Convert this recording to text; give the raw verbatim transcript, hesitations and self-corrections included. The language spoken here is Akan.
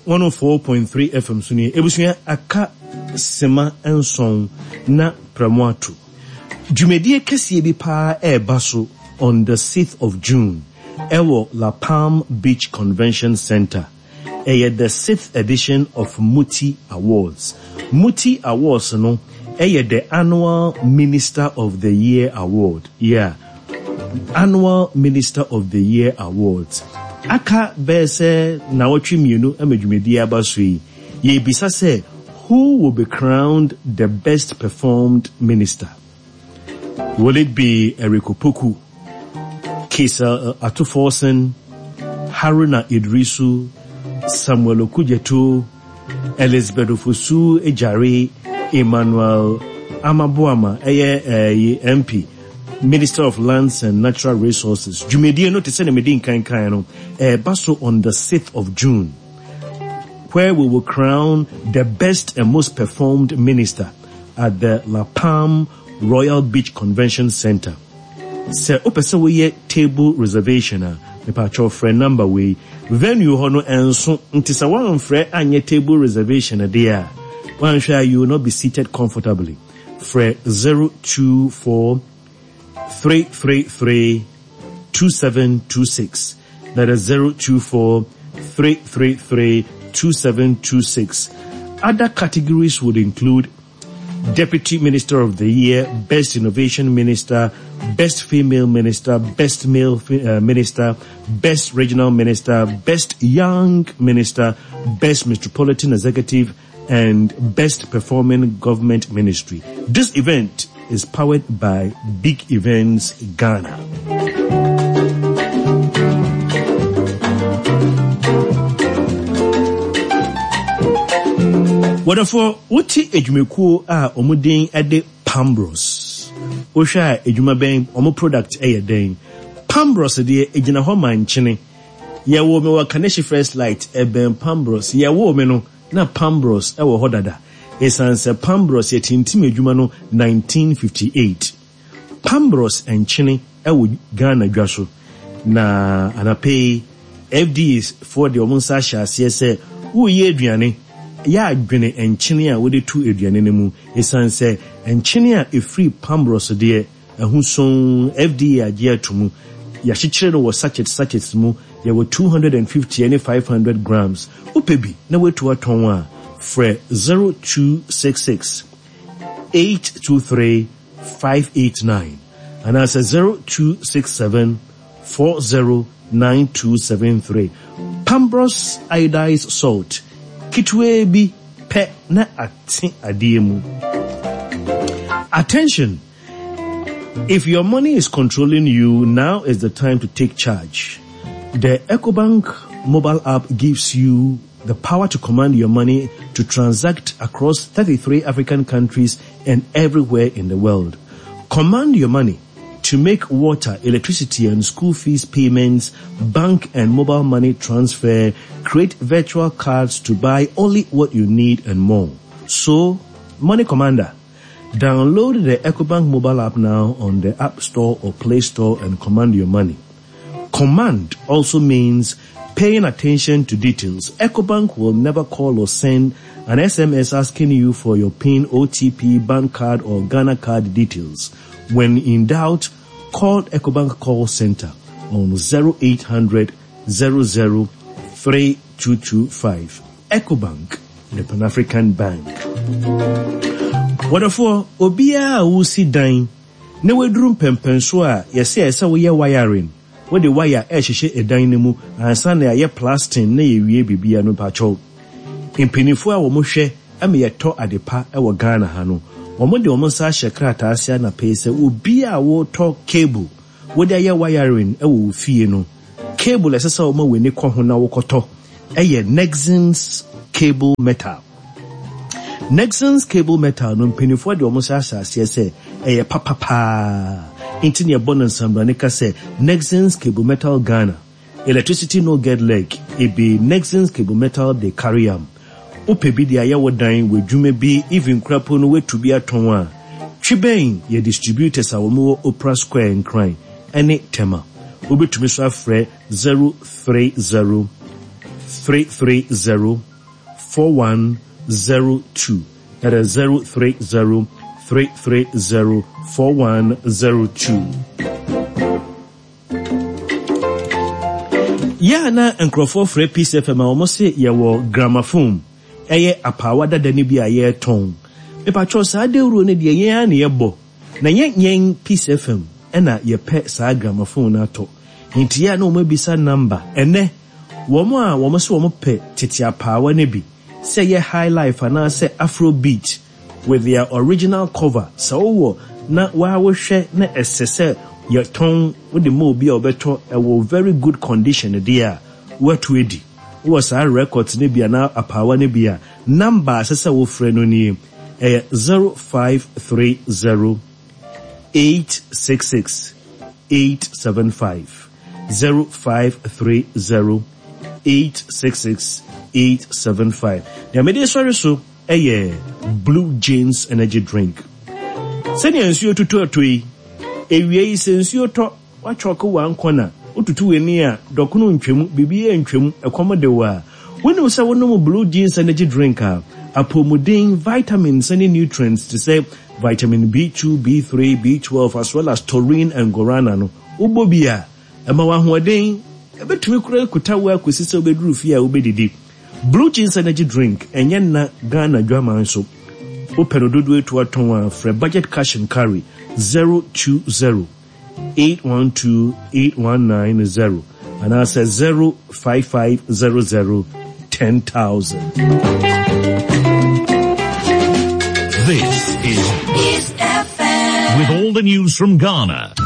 one oh four point three F M suni ebusuya aka sema enson na pramoatu Jumedie kesiye bi pa e baso on the sixth of June ewo La Palm Beach Convention Center e the sixth edition of Muti Awards. Muti Awards no e the annual Minister of the Year Award. Yeah. Annual Minister of the Year Awards. Aka bese na wotwe mienu amedwumedi abasui. Ye bisa say who will be crowned the best performed minister? Will it be Eriko Poku, Kesa Atuforsen, Haruna Idrisu, Samuel Okujeto, Elizabeth Ofosu Ejare, Emmanuel Amabuama, Eye M P, Minister of Lands and Natural Resources. Jumedie no te send medin kan kan no. Eh baso on the sixth of June, where we will crown the best and most performed minister at the La Palm Royal Beach Convention Center. Se opese we table reservation a me pa cho friend number we venue hono enso ntisa wan frɛ anye table reservation a there one sure you will not be seated comfortably. Frɛ zero two four three three three two seven two six. That is zero two four three three three two seven two six. Other categories would include Deputy Minister of the Year, Best Innovation Minister, Best Female Minister, Best Male uh, Minister, Best Regional Minister, Best Young Minister, Best Metropolitan Executive, and Best Performing Government Ministry. This event is powered by Big Events Ghana. Wonderful. Woti ejumekuo a omuden ede Pambros. Osha ejuma ben omo product eye den. Pambros de ejina ho manchene. Ye wo me wa Kaneshi First Light eben Pambros. Ye wo me no na Pambros e wo hodada. Esanse Pambros ye tintim ejuma no nineteen fifty-eight. Pambros enchene e wo Ghana dwaso. Na anape F D S for the omunsa sha se wo ye aduane ya adwene enchene a wode tu aduane ne mu esanse enchene a efri Pambros de ehunson F D A agye atumu ya hyekyere no wo sachet sachets mu ya wo two hundred fifty and five hundred grams upebi na wetu aton a frɛ zero two six six eight two three five eight nine and as a zero two six seven four zero nine two seven three. Pambros iodized salt kitwe bi pe na ati adiemu. Attention, if your money is controlling you, now is the time to take charge. The EcoBank mobile app gives you the power to command your money to transact across thirty-three African countries and everywhere in the world. Command your money to make water, electricity and school fees payments, bank and mobile money transfer, create virtual cards to buy only what you need and more. So, Money Commander, download the EcoBank mobile app now on the App Store or Play Store and command your money. Command also means paying attention to details. EcoBank will never call or send an S M S asking you for your PIN, O T P, bank card or Ghana card details. When in doubt, call EcoBank call center on zero eight hundred zero zero three two two five. EcoBank, the Pan-African Bank. Wonderful. Obia usi dain. Ne wedrum pempenso a yesi esa we wiring. We the wire e hye e dan ne mu ansa na ye plastic na ye wie bibia no pacho. Impinifo a wo mo hwe ame ye to adepa e wo Ghana ha no. Omo de omo sa hye krata asia na pese obi a wo to cable wo de ye wiring e wo fie no cable esesa omo we ni ko ho na wo koto e ye Nexans cable metal. Nexans cable metal no mpinifo de omo sa asia se e ye papapa inti ne bonus ambranika se Nexans cable metal Ghana. Electricity no get leg e be Nexans cable metal they carry am. Upebi de aye wodan we dwuma bi even krapo no wetu bi aton a tweben ye distributors a wo Opera Square and Crime ene tema obetumi so afre zero three zero three three zero four one zero two. That is zero three zero, three three zero, four one zero two. Ya na nkrofo free Peace F M almost say ye wo gramophone. Eye apawa dada ni bi aye ton. Me patro sa de uro ne de yen na ye bo. Na yen yen Peace F M e na ye pe sa gramophone na to. Nti ya na o mabisa number ene wo mo a wo mo so wo mo pe tete apawa ne bi. Say ye high life and say Afrobeat with their original cover. So na wa wo hwe na esese your tongue with the mo bi obeto e wo very good condition there. What we di was our records ne bia na apawa ne bia number asese wo frɛ no ni eh zero five three zero eight six six eight seven five zero five three zero eight six six eight seven five. The media sorry so eh Blue Jeans energy drink. Send you to to to ewie sensuo to wa choko wa nkona otutu weni a dokunu ntwem bibi e ntwem ekomode wa wonu se wono Blue Jeans energy drink a apomodin vitamins and nutrients to say vitamin B two, B three, B twelve as well as taurine and guarana no ubobia ema wa hoden ebetumi kura kuta wa kwesise obeduru fi a obedidi. Blue Jeans energy drink enye na Ghana dwaman so operododo etu aton a free budget cash and carry zero two zero eight one two eight one nine zero and I say zero five five zero zero ten thousand. This is Peace F M with all the news from Ghana.